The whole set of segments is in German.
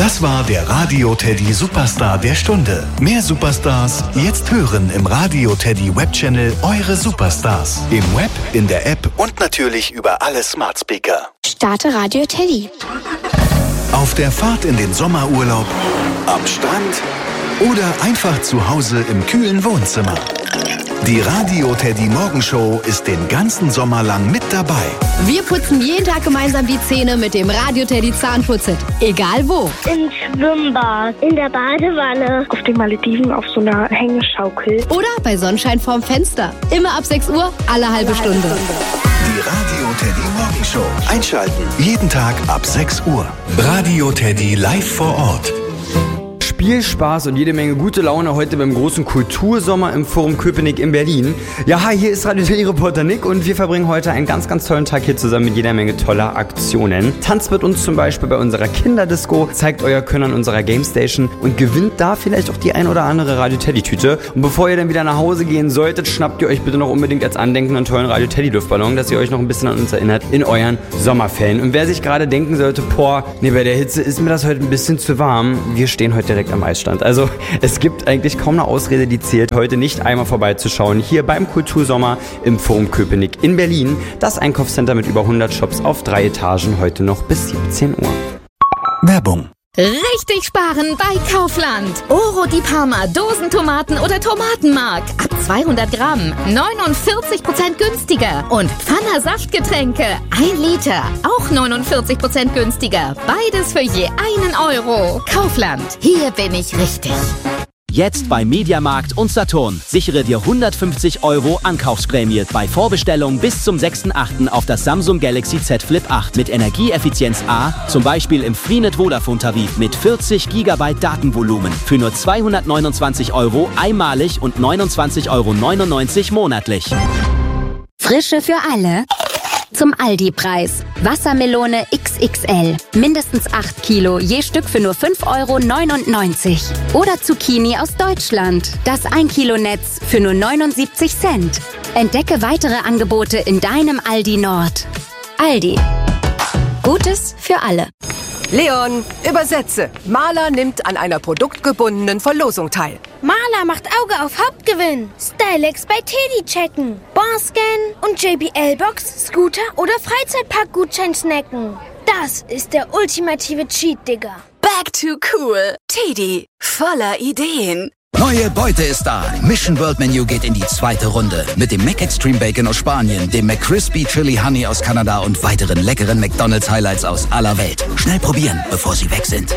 Das war der Radio Teddy Superstar der Stunde. Mehr Superstars jetzt hören im Radio Teddy Webchannel Eure Superstars. Im Web, in der App und natürlich über alle Smart Speaker. Starte Radio Teddy. Auf der Fahrt in den Sommerurlaub, am Strand oder einfach zu Hause im kühlen Wohnzimmer. Die Radio Teddy Morgenshow ist den ganzen Sommer lang mit dabei. Wir putzen jeden Tag gemeinsam die Zähne mit dem Radio Teddy Zahnputzset. Egal wo. Im Schwimmbad, in der Badewanne, auf den Malediven auf so einer Hängeschaukel. Oder bei Sonnenschein vorm Fenster. Immer ab 6 Uhr, alle halbe Stunde. Die Radio Teddy Morgenshow. Einschalten. Jeden Tag ab 6 Uhr. Radio Teddy live vor Ort. Viel Spaß und jede Menge gute Laune heute beim großen Kultursommer im Forum Köpenick in Berlin. Ja, hi, hier ist Radio Teddy Reporter Nick und wir verbringen heute einen ganz, ganz tollen Tag hier zusammen mit jeder Menge toller Aktionen. Tanzt mit uns zum Beispiel bei unserer Kinderdisco, zeigt euer Können an unserer Gamestation und gewinnt da vielleicht auch die ein oder andere Radio Teddy Tüte. Und bevor ihr dann wieder nach Hause gehen solltet, schnappt ihr euch bitte noch unbedingt als Andenken einen tollen Radio Teddy Luftballon, dass ihr euch noch ein bisschen an uns erinnert in euren Sommerferien. Und wer sich gerade denken sollte, bei der Hitze ist mir das heute ein bisschen zu warm, wir stehen heute direkt am Eisstand. Also es gibt eigentlich kaum eine Ausrede, die zählt, heute nicht einmal vorbeizuschauen. Hier beim Kultursommer im Forum Köpenick in Berlin. Das Einkaufscenter mit über 100 Shops auf 3 Etagen, heute noch bis 17 Uhr. Werbung. Richtig sparen bei Kaufland. Oro di Parma, Dosentomaten oder Tomatenmark. Ab 200 Gramm, 49% günstiger. Und Pfanner Saftgetränke, 1 Liter, auch 49% günstiger. Beides für je 1 Euro. Kaufland, hier bin ich richtig. Jetzt bei Mediamarkt und Saturn. Sichere dir 150 Euro Ankaufsprämie bei Vorbestellung bis zum 6.8. auf das Samsung Galaxy Z Flip 8 mit Energieeffizienz A, zum Beispiel im Freenet Vodafone Tarif mit 40 GB Datenvolumen für nur 229 Euro einmalig und 29,99 Euro monatlich. Frische für alle. Zum Aldi-Preis. Wassermelone XXL. Mindestens 8 Kilo, je Stück für nur 5,99 Euro. Oder Zucchini aus Deutschland. Das 1 Kilo Netz für nur 79 Cent. Entdecke weitere Angebote in deinem Aldi Nord. Aldi. Gutes für alle. Leon, übersetze. Maler nimmt an einer produktgebundenen Verlosung teil. Maler macht Auge auf Hauptgewinn. Stylex bei Teddy checken. Bonscan und JBL-Box, Scooter oder Freizeitpark-Gutschein snacken. Das ist der ultimative Cheat, Digga. Back to cool. Teddy, voller Ideen. Neue Beute ist da. Mission World Menu geht in die 2. Runde. Mit dem Mac Extreme Bacon aus Spanien, dem McCrispy Chili Honey aus Kanada und weiteren leckeren McDonald's Highlights aus aller Welt. Schnell probieren, bevor sie weg sind.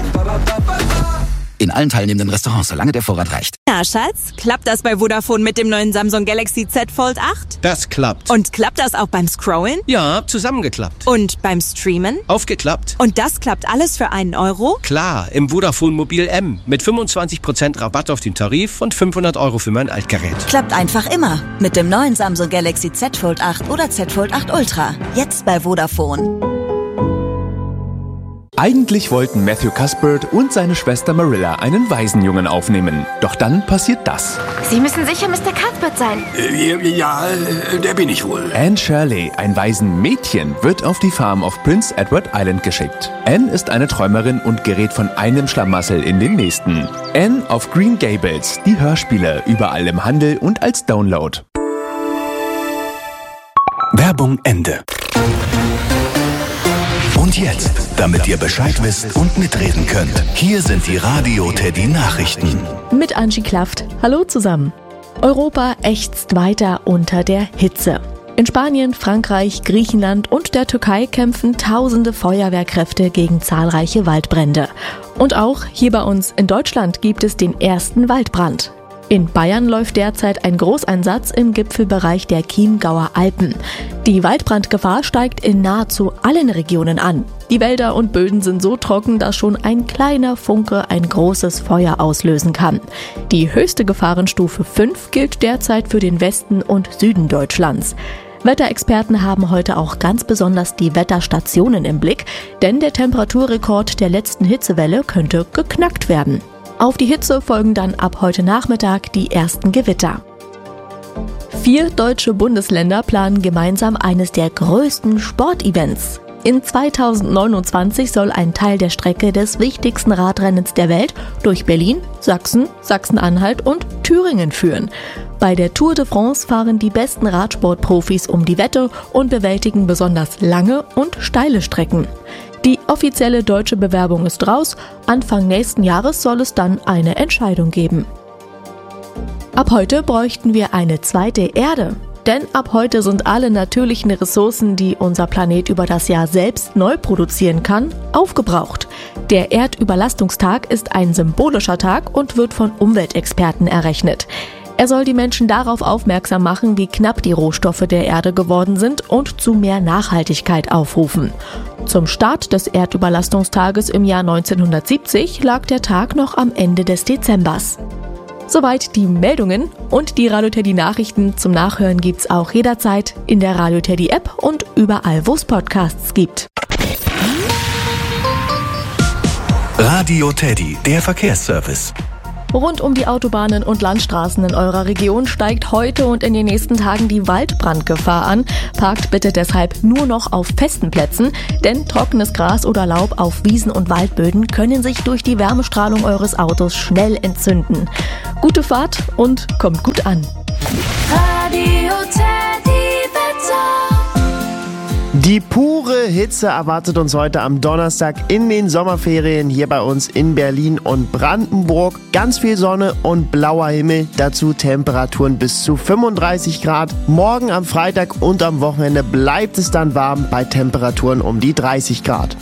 In allen teilnehmenden Restaurants, solange der Vorrat reicht. Ja, Schatz, klappt das bei Vodafone mit dem neuen Samsung Galaxy Z Fold 8? Das klappt. Und klappt das auch beim Scrollen? Ja, zusammengeklappt. Und beim Streamen? Aufgeklappt. Und das klappt alles für 1 Euro? Klar, im Vodafone Mobil M mit 25% Rabatt auf den Tarif und 500 Euro für mein Altgerät. Klappt einfach immer mit dem neuen Samsung Galaxy Z Fold 8 oder Z Fold 8 Ultra. Jetzt bei Vodafone. Eigentlich wollten Matthew Cuthbert und seine Schwester Marilla einen Waisenjungen aufnehmen. Doch dann passiert das. Sie müssen sicher Mr. Cuthbert sein. Ja, der bin ich wohl. Anne Shirley, ein Waisenmädchen, wird auf die Farm auf Prince Edward Island geschickt. Anne ist eine Träumerin und gerät von einem Schlamassel in den nächsten. Anne auf Green Gables, die Hörspiele, überall im Handel und als Download. Werbung Ende. Und jetzt, damit ihr Bescheid wisst und mitreden könnt, hier sind die Radio Teddy Nachrichten. Mit Angie Klaft. Hallo zusammen. Europa ächzt weiter unter der Hitze. In Spanien, Frankreich, Griechenland und der Türkei kämpfen tausende Feuerwehrkräfte gegen zahlreiche Waldbrände. Und auch hier bei uns in Deutschland gibt es den ersten Waldbrand. In Bayern läuft derzeit ein Großeinsatz im Gipfelbereich der Chiemgauer Alpen. Die Waldbrandgefahr steigt in nahezu allen Regionen an. Die Wälder und Böden sind so trocken, dass schon ein kleiner Funke ein großes Feuer auslösen kann. Die höchste Gefahrenstufe 5 gilt derzeit für den Westen und Süden Deutschlands. Wetterexperten haben heute auch ganz besonders die Wetterstationen im Blick, denn der Temperaturrekord der letzten Hitzewelle könnte geknackt werden. Auf die Hitze folgen dann ab heute Nachmittag die ersten Gewitter. 4 deutsche Bundesländer planen gemeinsam eines der größten Sportevents. In 2029 soll ein Teil der Strecke des wichtigsten Radrennens der Welt durch Berlin, Sachsen, Sachsen-Anhalt und Thüringen führen. Bei der Tour de France fahren die besten Radsportprofis um die Wette und bewältigen besonders lange und steile Strecken. Die offizielle deutsche Bewerbung ist raus. Anfang nächsten Jahres soll es dann eine Entscheidung geben. Ab heute bräuchten wir eine zweite Erde. Denn ab heute sind alle natürlichen Ressourcen, die unser Planet über das Jahr selbst neu produzieren kann, aufgebraucht. Der Erdüberlastungstag ist ein symbolischer Tag und wird von Umweltexperten errechnet. Er soll die Menschen darauf aufmerksam machen, wie knapp die Rohstoffe der Erde geworden sind und zu mehr Nachhaltigkeit aufrufen. Zum Start des Erdüberlastungstages im Jahr 1970 lag der Tag noch am Ende des Dezembers. Soweit die Meldungen und die Radio Teddy Nachrichten zum Nachhören gibt's auch jederzeit in der Radio Teddy App und überall, wo es Podcasts gibt. Radio Teddy, der Verkehrsservice. Rund um die Autobahnen und Landstraßen in eurer Region steigt heute und in den nächsten Tagen die Waldbrandgefahr an. Parkt bitte deshalb nur noch auf festen Plätzen, denn trockenes Gras oder Laub auf Wiesen und Waldböden können sich durch die Wärmestrahlung eures Autos schnell entzünden. Gute Fahrt und kommt gut an. Radio Teddy Wetter. Die pure Hitze erwartet uns heute am Donnerstag in den Sommerferien hier bei uns in Berlin und Brandenburg. Ganz viel Sonne und blauer Himmel, dazu Temperaturen bis zu 35 Grad. Morgen am Freitag und am Wochenende bleibt es dann warm bei Temperaturen um die 30 Grad.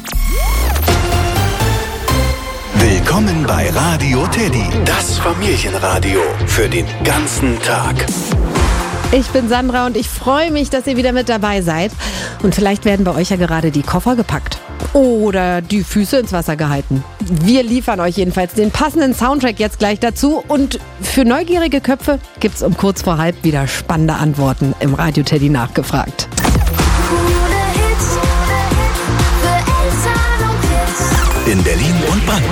Willkommen bei Radio Teddy, das Familienradio für den ganzen Tag. Ich bin Sandra und ich freue mich, dass ihr wieder mit dabei seid. Und vielleicht werden bei euch ja gerade die Koffer gepackt oder die Füße ins Wasser gehalten. Wir liefern euch jedenfalls den passenden Soundtrack jetzt gleich dazu. Und für neugierige Köpfe gibt's um kurz vor halb wieder spannende Antworten im Radio Teddy nachgefragt. In Berlin und Brandenburg.